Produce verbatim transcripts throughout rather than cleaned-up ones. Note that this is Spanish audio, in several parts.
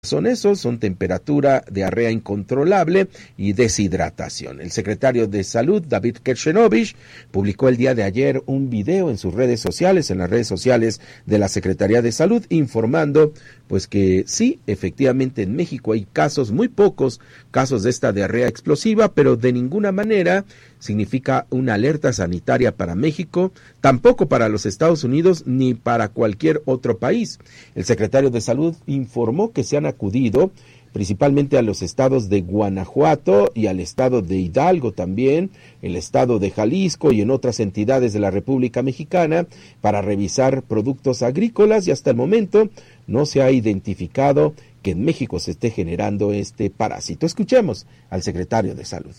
son esos, son temperatura, diarrea incontrolable y deshidratación. El secretario de Salud, David Kershenovich, publicó el día de ayer un video en sus redes sociales, en las redes sociales de la Secretaría de Salud, informando pues que sí, efectivamente en México hay casos, muy pocos casos de esta diarrea explosiva, pero de ninguna manera significa una alerta sanitaria para México, tampoco para los Estados Unidos ni para cualquier otro país. El secretario de Salud informó que se han acudido principalmente a los estados de Guanajuato y al estado de Hidalgo también, el estado de Jalisco y en otras entidades de la República Mexicana para revisar productos agrícolas, y hasta el momento no se ha identificado que en México se esté generando este parásito. Escuchemos al secretario de Salud.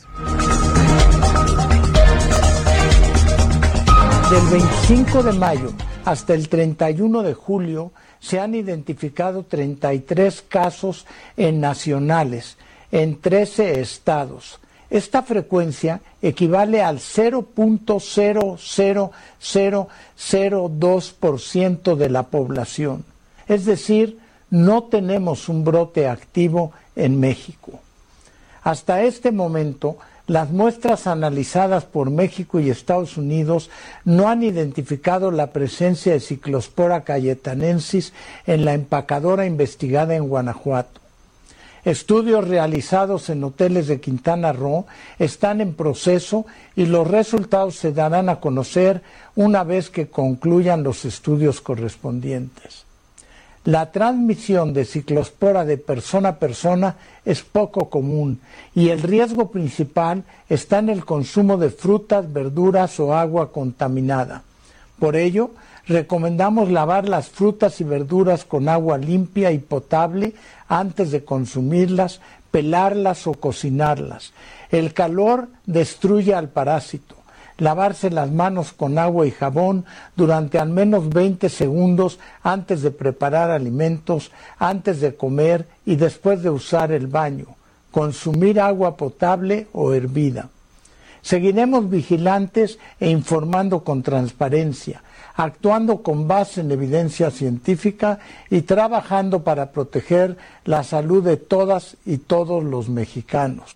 Del veinticinco de mayo hasta el treinta y uno de julio se han identificado treinta y tres casos en nacionales en trece estados. Esta frecuencia equivale al cero punto cero cero cero cero dos por ciento de la población. Es decir, no tenemos un brote activo en México. Hasta este momento, las muestras analizadas por México y Estados Unidos no han identificado la presencia de Ciclospora cayetanensis en la empacadora investigada en Guanajuato. Estudios realizados en hoteles de Quintana Roo están en proceso y los resultados se darán a conocer una vez que concluyan los estudios correspondientes. La transmisión de ciclospora de persona a persona es poco común y el riesgo principal está en el consumo de frutas, verduras o agua contaminada. Por ello, recomendamos lavar las frutas y verduras con agua limpia y potable antes de consumirlas, pelarlas o cocinarlas. El calor destruye al parásito. Lavarse las manos con agua y jabón durante al menos veinte segundos antes de preparar alimentos, antes de comer y después de usar el baño. Consumir agua potable o hervida. Seguiremos vigilantes e informando con transparencia, actuando con base en evidencia científica y trabajando para proteger la salud de todas y todos los mexicanos.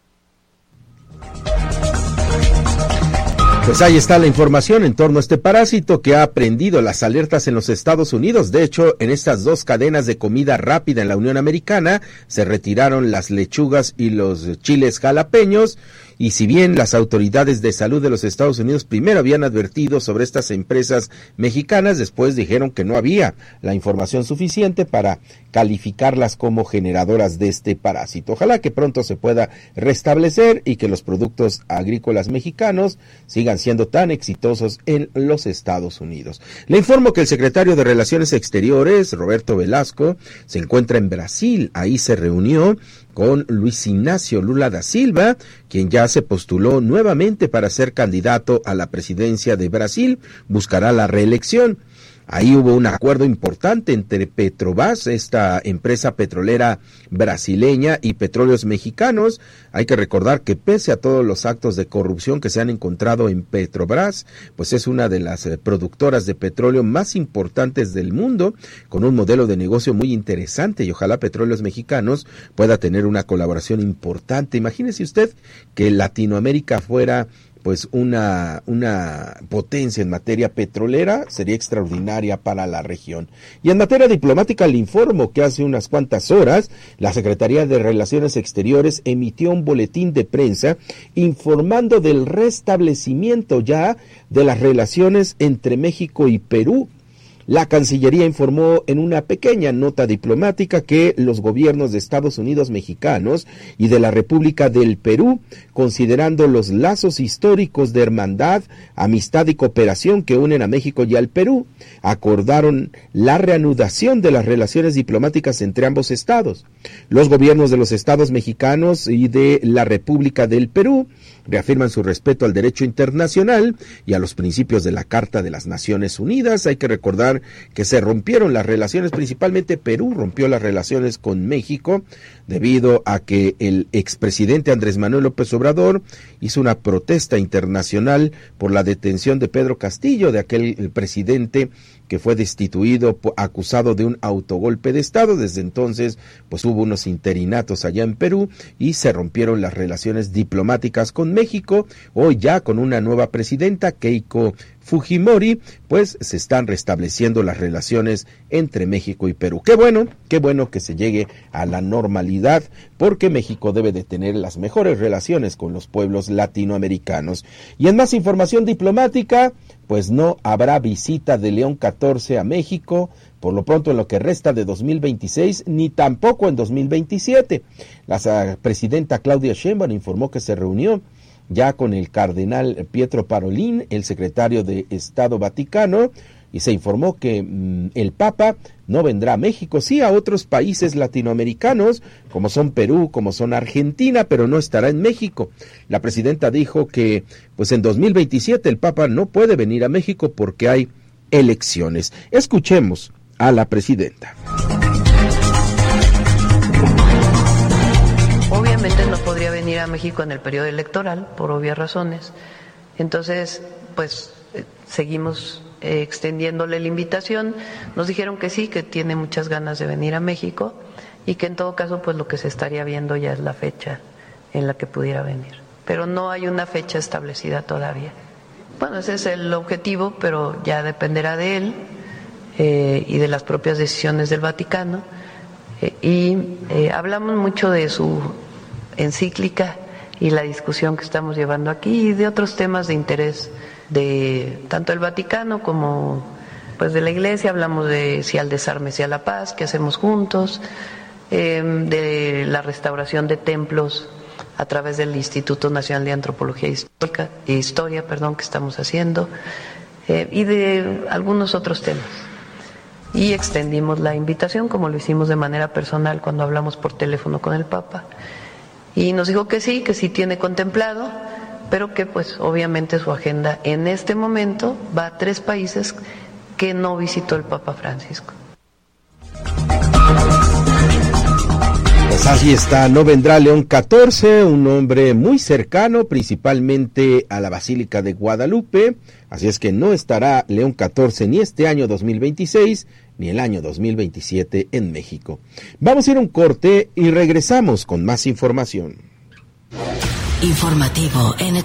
Pues ahí está la información en torno a este parásito que ha prendido las alertas en los Estados Unidos. De hecho, en estas dos cadenas de comida rápida en la Unión Americana se retiraron las lechugas y los chiles jalapeños. Y si bien las autoridades de salud de los Estados Unidos primero habían advertido sobre estas empresas mexicanas, después dijeron que no había la información suficiente para calificarlas como generadoras de este parásito. Ojalá que pronto se pueda restablecer y que los productos agrícolas mexicanos sigan siendo tan exitosos en los Estados Unidos. Le informo que el secretario de Relaciones Exteriores, Roberto Velasco, se encuentra en Brasil. Ahí se reunió con Luis Ignacio Lula da Silva, quien ya se postuló nuevamente para ser candidato a la presidencia de Brasil, buscará la reelección. Ahí hubo un acuerdo importante entre Petrobras, esta empresa petrolera brasileña, y Petróleos Mexicanos. Hay que recordar que pese a todos los actos de corrupción que se han encontrado en Petrobras, pues es una de las productoras de petróleo más importantes del mundo, con un modelo de negocio muy interesante, y ojalá Petróleos Mexicanos pueda tener una colaboración importante. Imagínese usted que Latinoamérica fuera pues una, una potencia en materia petrolera, sería extraordinaria para la región. Y en materia diplomática le informo que hace unas cuantas horas la Secretaría de Relaciones Exteriores emitió un boletín de prensa informando del restablecimiento ya de las relaciones entre México y Perú. La Cancillería informó en una pequeña nota diplomática que los gobiernos de Estados Unidos mexicanos y de la República del Perú, considerando los lazos históricos de hermandad, amistad y cooperación que unen a México y al Perú, acordaron la reanudación de las relaciones diplomáticas entre ambos estados. Los gobiernos de los estados mexicanos y de la República del Perú reafirman su respeto al derecho internacional y a los principios de la Carta de las Naciones Unidas. Hay que recordar que se rompieron las relaciones, principalmente Perú rompió las relaciones con México debido a que el expresidente Andrés Manuel López Obrador hizo una protesta internacional por la detención de Pedro Castillo, de aquel presidente que fue destituido acusado de un autogolpe de Estado. Desde entonces, pues hubo unos interinatos allá en Perú y se rompieron las relaciones diplomáticas con México. Hoy ya con una nueva presidenta, Keiko Fujimori, pues se están restableciendo las relaciones entre México y Perú. Qué bueno, qué bueno que se llegue a la normalidad, porque México debe de tener las mejores relaciones con los pueblos latinoamericanos. Y en más información diplomática, pues no habrá visita de León catorce a México, por lo pronto en lo que resta de dos mil veintiséis, ni tampoco en dos mil veintisiete. La presidenta Claudia Sheinbaum informó que se reunió ya con el cardenal Pietro Parolin, el secretario de Estado Vaticano, y se informó que mmm, el Papa no vendrá a México, sí a otros países latinoamericanos, como son Perú, como son Argentina, pero no estará en México. La presidenta dijo que pues en dos mil veintisiete el Papa no puede venir a México porque hay elecciones. Escuchemos a la presidenta. Obviamente no podría venir a México en el periodo electoral, por obvias razones. Entonces, pues, eh, seguimos eh, extendiéndole la invitación. Nos dijeron que sí, que tiene muchas ganas de venir a México y que en todo caso, pues, lo que se estaría viendo ya es la fecha en la que pudiera venir. Pero no hay una fecha establecida todavía. Bueno, ese es el objetivo, pero ya dependerá de él eh, y de las propias decisiones del Vaticano. Eh, y eh, hablamos mucho de su encíclica y la discusión que estamos llevando aquí y de otros temas de interés de tanto el Vaticano como pues de la Iglesia. Hablamos de si al desarme, si a la paz, qué hacemos juntos, eh, de la restauración de templos a través del Instituto Nacional de Antropología Histórica, e Historia, perdón, que estamos haciendo, eh, y de algunos otros temas. Y extendimos la invitación, como lo hicimos de manera personal cuando hablamos por teléfono con el Papa. Y nos dijo que sí, que sí tiene contemplado, pero que pues obviamente su agenda en este momento va a tres países que no visitó el Papa Francisco. Pues así está, no vendrá León catorce, un hombre muy cercano principalmente a la Basílica de Guadalupe, así es que no estará León catorce ni este año dos mil veintiséis ni el año dos mil veintisiete en México. Vamos a ir a un corte y regresamos con más información. Informativo N T